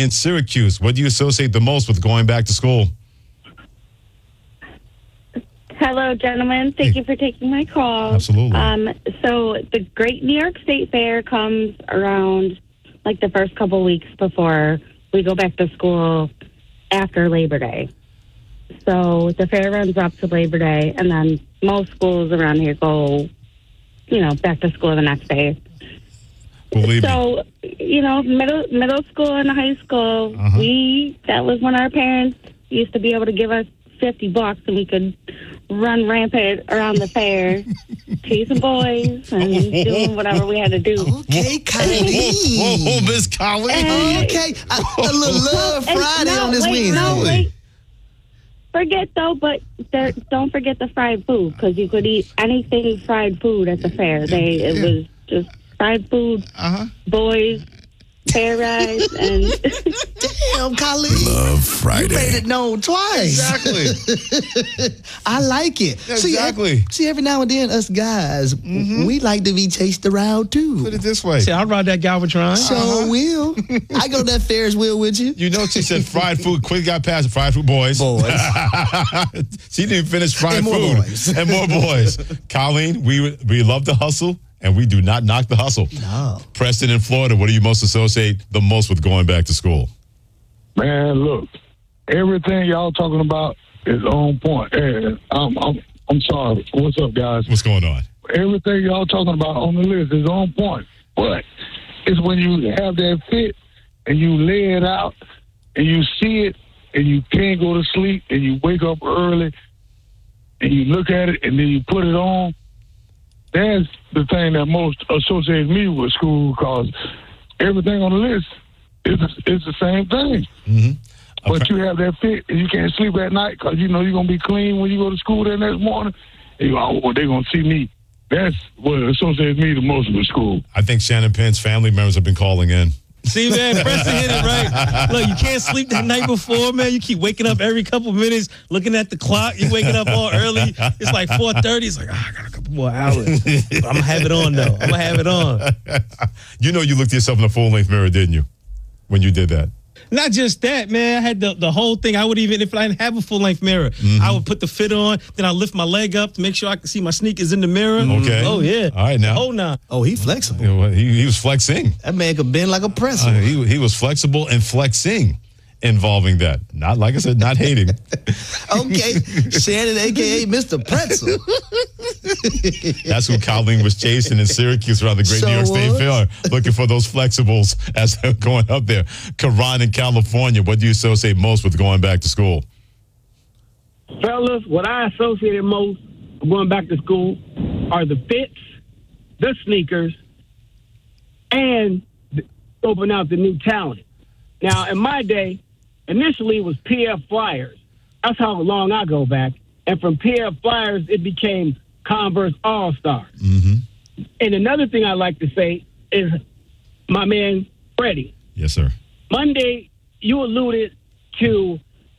in Syracuse. What do you associate the most with going back to school? Hello, gentlemen. Thank you for taking my call. Absolutely. So the Great New York State Fair comes around like the first couple weeks before we go back to school after Labor Day. So the fair runs up to Labor Day, and then most schools around here go, back to school the next day. Believe me. So, middle school and high school, that was when our parents used to be able to give us $50 and we could run rampant around the fair, chasing boys and doing whatever we had to do. Okay, Colleen. Whoa, Miss Colleen. Okay, a little Love Friday on this Wednesday. Wait. Don't forget the fried food, because you could eat anything fried food at the fair. It was just fried food, boys, fair rides, and damn, Colleen. Love Friday. You made it known twice. Exactly. I like it. Exactly. See, every now and then, us guys, we like to be chased around too. Put it this way. See, I'll ride that Galvatron. So will. I go to that Ferris wheel with you. You know, she said fried food. Quick got past the fried food boys. She didn't finish fried And more food. boys. And more boys. Colleen, we love the hustle, and we do not knock the hustle. No. Preston in Florida, what do you most associate the most with going back to school? Man, look, everything y'all talking about is on point. And I'm sorry. What's up, guys? What's going on? Everything y'all talking about on the list is on point. But it's when you have that fit and you lay it out and you see it and you can't go to sleep and you wake up early and you look at it and then you put it on. That's the thing that most associates me with school, because everything on the list is the same thing. Mm-hmm. But you have that fit and you can't sleep at night because you know you're going to be clean when you go to school the next morning. And you go, oh, they're going to see me. That's what associates me the most with school. I think Shannon Penn's family members have been calling in. See, man, Preston hit it right. Look, you can't sleep that night before, man. You keep waking up every couple minutes, looking at the clock. You're waking up all early. It's like 4:30. It's like, I got a couple more hours. But I'm going to have it on, though. I'm going to have it on. You know you looked at yourself in the full-length mirror, didn't you, when you did that? Not just that, man. I had the whole thing. I would even, if I didn't have a full-length mirror, I would put the fit on, then I lift my leg up to make sure I can see my sneakers in the mirror. Okay. Oh, yeah. All right, now. Oh, nah. Oh, he flexible. You know, he was flexing. That man could bend like a pretzel. He was flexible and flexing involving that. Not, like I said, not hating. Okay. Shannon, a.k.a. Mr. Pretzel. That's who Colleen was chasing in Syracuse around the Great New York State Fair, looking for those flexibles as they're going up there. Karan in California, what do you associate most with going back to school? Fellas, what I associated most with going back to school are the fits, the sneakers, and scoping out the new talent. Now, in my day, initially it was PF Flyers. That's how long I go back. And from PF Flyers, it became Converse All-Stars. Mm-hmm. And another thing I like to say is my man, Freddie. Yes, sir. Monday, you alluded to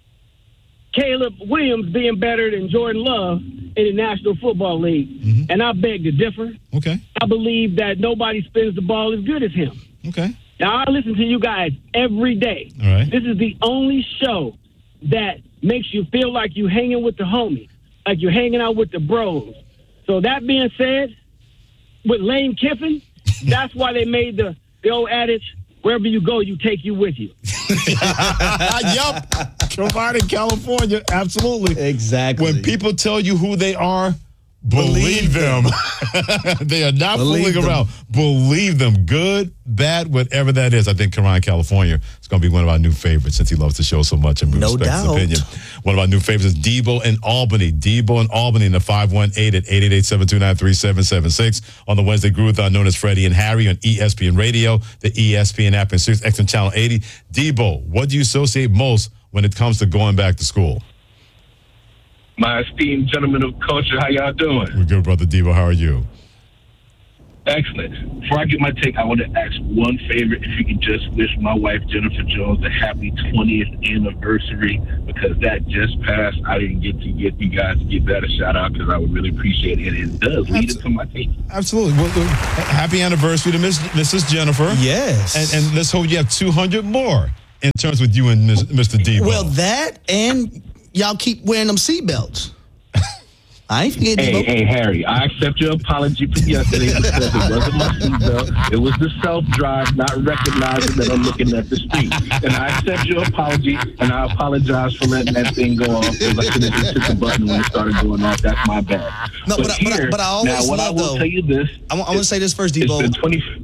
Caleb Williams being better than Jordan Love in the National Football League. Mm-hmm. And I beg to differ. Okay. I believe that nobody spins the ball as good as him. Okay. Now, I listen to you guys every day. All right. This is the only show that makes you feel like you're hanging with the homies, like you're hanging out with the bros. So that being said, with Lane Kiffin, that's why they made the old adage, wherever you go, you take you with you. Yup. Karan in California, absolutely. Exactly. When people tell you who they are, believe them. They are not fooling around. Believe them. Good, bad, whatever that is. I think Karan, California is going to be one of our new favorites since he loves the show so much and we respect his opinion. One of our new favorites is Debo in Albany. Debo in Albany in the 518 at 888-729-3776 on the Wednesday Groove-a-thon known as Freddie and Harry on ESPN Radio, the ESPN app, and Sirius XM Channel 80. Debo, what do you associate most when it comes to going back to school? My esteemed gentlemen of culture, how y'all doing? We're good, brother Debo. How are you? Excellent. Before I get my take, I want to ask one favor. If you could just wish my wife, Jennifer Jones, a happy 20th anniversary, because that just passed. I didn't get you guys to give that a shout out because I would really appreciate it. And it does lead into my take. Absolutely. Well, happy anniversary to Mrs. Jennifer. Yes. And let's hope you have 200 more in terms with you and Mr. Debo? Well, that and y'all keep wearing them seatbelts. I ain't forgetting Debo. Hey, Harry, I accept your apology for yesterday because it wasn't my seatbelt. It was the self-drive, not recognizing that I'm looking at the street. And I accept your apology, and I apologize for letting that thing go off because I should have just hit the button when it started going off. That's my bad. No, but I always now, what I love, will though. tell you this. I want to say this first, It's Debo. the